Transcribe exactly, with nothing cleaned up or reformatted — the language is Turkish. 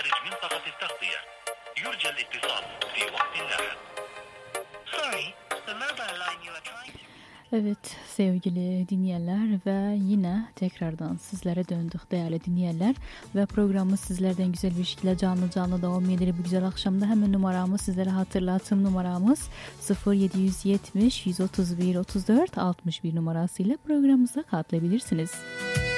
خارج منطقة التغطية. يرجى الاتصال في وقت لاحق. Sorry, the mobile line you are trying to... Evet sevgili dinleyenler ve yine tekrardan sizlere döndük değerli dinleyenler ve programımız sizlerden güzel bir şekilde canlı canlı devam eder bu güzel akşamda. Hemen numaramı sizlere hatırlatım, numaramız sıfır yedi yetmiş yüz otuz bir otuz dört altmış bir numarasıyla programımıza katılabilirsiniz.